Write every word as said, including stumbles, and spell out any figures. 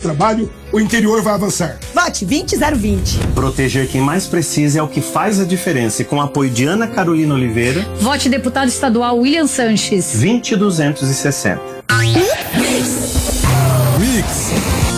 trabalho, o interior vai avançar. Vote vinte zero vinte. Proteger quem mais precisa é o que faz a diferença. E com o apoio de Ana Carolina Oliveira, vote deputado estadual William Sanches. vinte duzentos e sessenta. Mix.